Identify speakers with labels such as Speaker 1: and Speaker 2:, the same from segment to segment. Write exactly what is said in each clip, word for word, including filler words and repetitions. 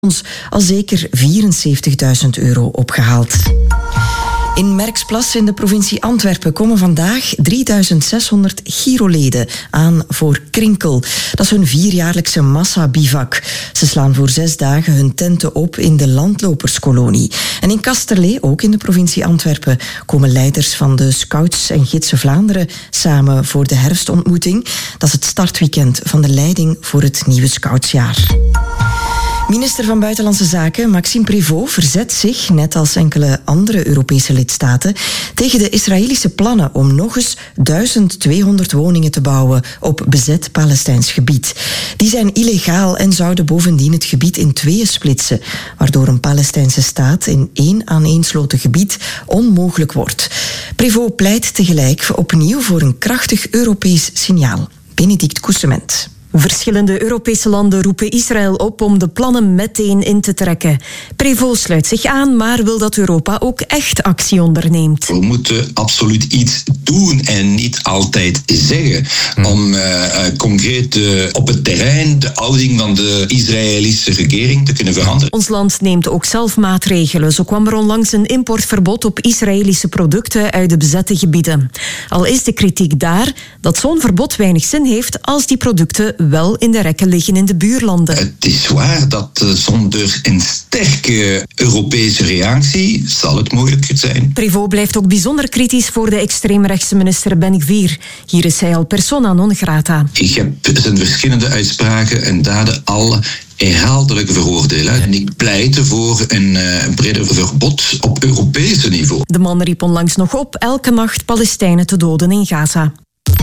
Speaker 1: ons al zeker vierenzeventigduizend euro opgehaald. In Merksplas in de provincie Antwerpen komen vandaag drieduizend zeshonderd Giroleden aan voor Krinkel. Dat is hun vierjaarlijkse massa-bivak. Ze slaan voor zes dagen hun tenten op in de landloperskolonie. En in Kasterlee, ook in de provincie Antwerpen, komen leiders van de Scouts en Gidsen Vlaanderen samen voor de herfstontmoeting. Dat is het startweekend van de leiding voor het nieuwe Scoutsjaar. Minister van Buitenlandse Zaken Maxime Prévost verzet zich, net als enkele andere Europese lidstaten, tegen de Israëlische plannen om nog eens duizend tweehonderd woningen te bouwen op bezet Palestijns gebied. Die zijn illegaal en zouden bovendien het gebied in tweeën splitsen, waardoor een Palestijnse staat in één aaneensloten gebied onmogelijk wordt. Prévost pleit tegelijk opnieuw voor een krachtig Europees signaal. Benedict Coussement.
Speaker 2: Verschillende Europese landen roepen Israël op om de plannen meteen in te trekken. Prévost sluit zich aan, maar wil dat Europa ook echt actie onderneemt.
Speaker 3: We moeten absoluut iets doen en niet altijd zeggen. Hmm. Om uh, concreet uh, op het terrein de houding van de Israëlische regering te kunnen veranderen.
Speaker 2: Ons land neemt ook zelf maatregelen. Zo kwam er onlangs een importverbod op Israëlische producten uit de bezette gebieden. Al is de kritiek daar dat zo'n verbod weinig zin heeft als die producten wel in de rekken liggen in de buurlanden.
Speaker 3: Het is waar dat uh, zonder een sterke Europese reactie zal het moeilijker zijn.
Speaker 2: Prévost blijft ook bijzonder kritisch voor de extreemrechtse minister Ben-Gvir. Hier is hij al persona non grata.
Speaker 3: Ik heb zijn verschillende uitspraken en daden al herhaaldelijk veroordelen. En ik pleitte voor een uh, breder verbod op Europese niveau.
Speaker 2: De man riep onlangs nog op elke nacht Palestijnen te doden in Gaza.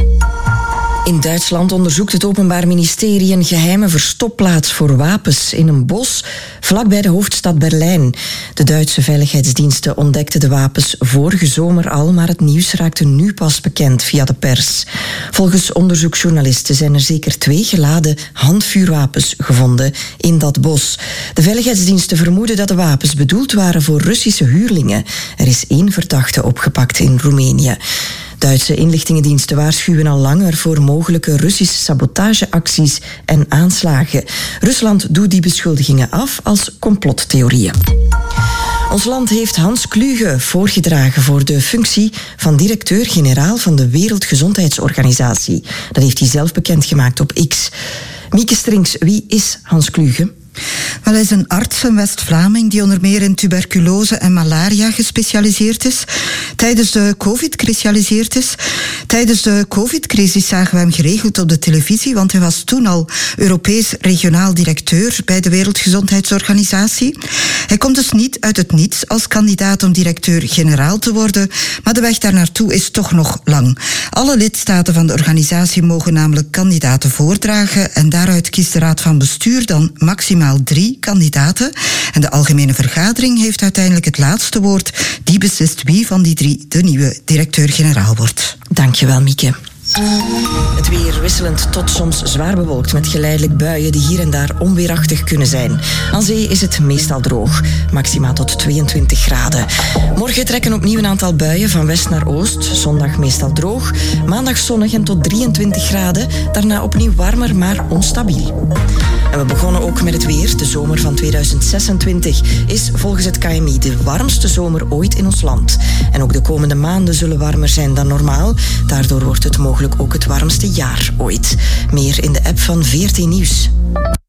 Speaker 1: In Duitsland onderzoekt het Openbaar Ministerie een geheime verstopplaats voor wapens in een bos vlakbij de hoofdstad Berlijn. De Duitse veiligheidsdiensten ontdekten de wapens vorige zomer al, maar het nieuws raakte nu pas bekend via de pers. Volgens onderzoeksjournalisten zijn er zeker twee geladen handvuurwapens gevonden in dat bos. De veiligheidsdiensten vermoeden dat de wapens bedoeld waren voor Russische huurlingen. Er is één verdachte opgepakt in Roemenië. Duitse inlichtingendiensten waarschuwen al langer voor mogelijke Russische sabotageacties en aanslagen. Rusland doet die beschuldigingen af als complottheorieën. Ons land heeft Hans Kluge voorgedragen voor de functie van directeur-generaal van de Wereldgezondheidsorganisatie. Dat heeft hij zelf bekendgemaakt op X. Mieke Strings, wie is Hans Kluge?
Speaker 4: Wel, hij is een arts, een West-Vlaming, die onder meer in tuberculose en malaria gespecialiseerd is. Tijdens de COVID gespecialiseerd is. Tijdens de COVID-crisis zagen we hem geregeld op de televisie, want hij was toen al Europees regionaal directeur bij de Wereldgezondheidsorganisatie. Hij komt dus niet uit het niets als kandidaat om directeur-generaal te worden, maar de weg daar naartoe is toch nog lang. Alle lidstaten van de organisatie mogen namelijk kandidaten voordragen en daaruit kiest de Raad van Bestuur dan maximaal drie kandidaten. En de algemene vergadering heeft uiteindelijk het laatste woord. Die beslist wie van die drie de nieuwe directeur-generaal wordt.
Speaker 1: Dankjewel, Mieke. Het weer wisselend tot soms zwaar bewolkt met geleidelijk buien die hier en daar onweerachtig kunnen zijn. Aan zee is het meestal droog, maximaal tot tweeëntwintig graden. Morgen trekken opnieuw een aantal buien van west naar oost. Zondag meestal droog, maandag zonnig en tot drieëntwintig graden. Daarna opnieuw warmer, maar onstabiel. En we begonnen ook met het weer. De zomer van tweeduizend zesentwintig is volgens het K M I de warmste zomer ooit in ons land. En ook de komende maanden zullen warmer zijn dan normaal. Daardoor wordt het mogelijk ook het warmste jaar ooit. Meer in de app van V R T Nieuws.